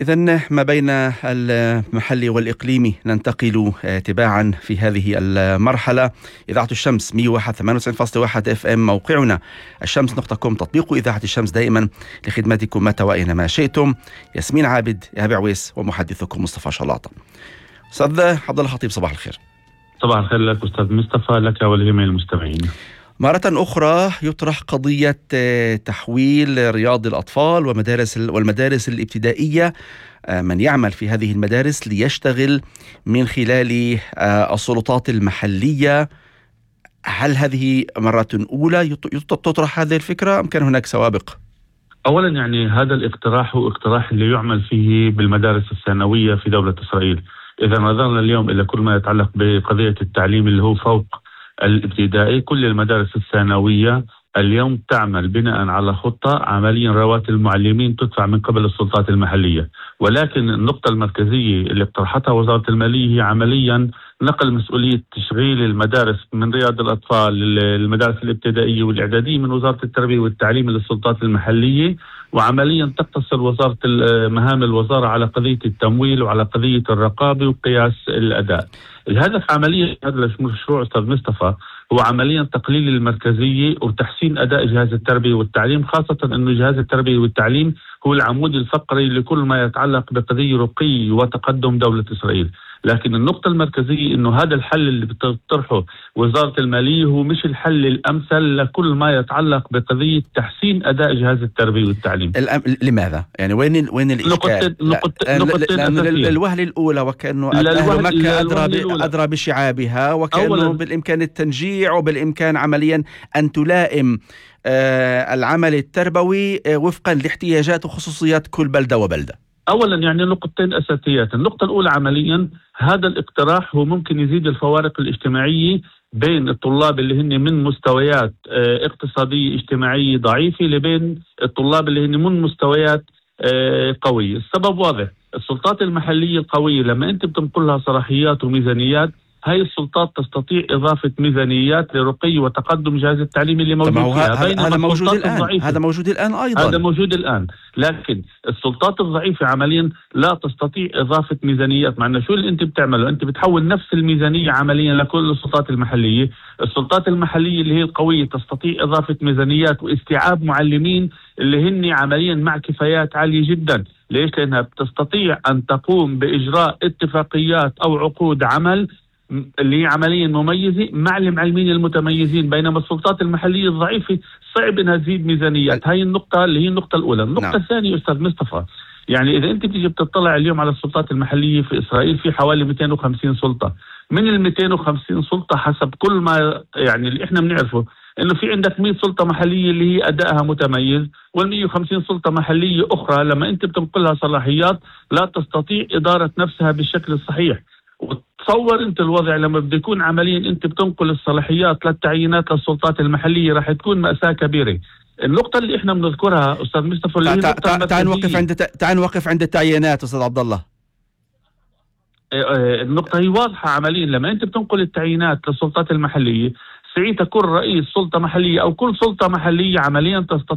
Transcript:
إذن ما بين المحلي والإقليمي ننتقل تباعا في هذه المرحلة. إذاعة الشمس 101.98.1 FM، موقعنا الشمس.com، تطبيق إذاعة الشمس دائما لخدمتكم متى وأينما شئتم. ياسمين عابد، إيهاب عويس، ومحدثكم مصطفى شلاطة. أستاذ عبد الله خطيب، صباح الخير. صباح الخير لك أستاذ مصطفى، لك ولجميع المستمعين. مرة أخرى يطرح قضية تحويل رياض الأطفال والمدارس الابتدائية، من يعمل في هذه المدارس ليشتغل من خلال السلطات المحلية. هل هذه مرة أولى تطرح هذه الفكرة أم كان هناك سوابق؟ أولا يعني هذا الاقتراح هو اقتراح اللي يعمل فيه بالمدارس الثانوية في دولة إسرائيل. إذا نظرنا اليوم إلى كل ما يتعلق بقضية التعليم اللي هو فوق الابتدائي، كل المدارس الثانوية اليوم تعمل بناء على خطة عمليا رواتب المعلمين تدفع من قبل السلطات المحلية. ولكن النقطة المركزية اللي اقترحتها وزارة المالية هي عمليا نقل مسؤولية تشغيل المدارس من رياض الأطفال المدارس الابتدائية والإعدادية من وزارة التربية والتعليم للسلطات المحلية، وعمليا تقتصر وزارة مهام الوزارة على قضية التمويل وعلى قضية الرقابة وقياس الأداء. الهدف عمليا هذا المشروع أستاذ مصطفى هو عمليا تقليل المركزية وتحسين أداء جهاز التربية والتعليم، خاصة أنه جهاز التربية والتعليم هو العمود الفقري لكل ما يتعلق بقضية رقي وتقدم دولة إسرائيل. لكن النقطة المركزية أنه هذا الحل اللي بتطرحه وزارة المالية هو مش الحل الأمثل لكل ما يتعلق بقضية تحسين أداء جهاز التربية والتعليم. لماذا؟ يعني وين الإشكال؟ الوهلة الأولى وكأنه أهل مكة أدرى بشعابها، وكأنه بالإمكان التنجيع وبالإمكان عمليا أن تلائم العمل التربوي وفقا لاحتياجات وخصوصيات كل بلدة وبلدة. أولا يعني نقطتين أساسيات. النقطة الأولى عمليا هذا الاقتراح هو ممكن يزيد الفوارق الاجتماعية بين الطلاب اللي هن من مستويات اقتصادية اجتماعية ضعيفة لبين الطلاب اللي هن من مستويات قوية. السبب واضح، السلطات المحلية القوية لما أنت بتنقل لها صلاحيات وميزانيات، هاي السلطات تستطيع إضافة ميزانيات لرقي وتقدم جهاز التعليم اللي موجود فيها. هذا موجود الآن أيضا. هذا موجود الآن، لكن السلطات الضعيفة عمليا لا تستطيع إضافة ميزانيات. معنا شو اللي أنت بتعمله؟ أنت بتحول نفس الميزانية عمليا لكل السلطات المحلية. السلطات المحلية اللي هي القوية تستطيع إضافة ميزانيات واستيعاب معلمين اللي هن عمليا مع كفايات عالية جدا. ليش؟ لأنها بتستطيع أن تقوم بإجراء اتفاقيات أو عقود عمل اللي هي عمليا مميزة مع المعلمين المتميزين، بينما السلطات المحلية الضعيفة صعب انها تزيد ميزانيات. هاي النقطة اللي هي النقطة الأولى. النقطة الثانية أستاذ مصطفى، يعني إذا أنت بتيجي بتطلع اليوم على السلطات المحلية في إسرائيل في حوالي 250 سلطة. من ال 250 سلطة حسب كل ما يعني اللي إحنا بنعرفه إنه في عندك 100 سلطة محلية اللي هي أدائها متميز، وال 150 سلطة محلية أخرى لما أنت بتنقلها صلاحيات لا تستطيع إدارة نفسها بالشكل الصحيح. وتصور انت الوضع لما بده يكون عمليا انت بتنقل الصلاحيات للتعيينات للسلطات المحليه راح تكون مأساة كبيره. النقطه اللي احنا بنذكرها استاذ مصطفى اللي هي تعال نوقف عند التعيينات استاذ عبد الله. النقطه هي واضحه عمليا، لما انت بتنقل التعيينات للسلطات المحليه ساعتها كل رئيس سلطه محليه او كل سلطه محليه عمليا تستطيع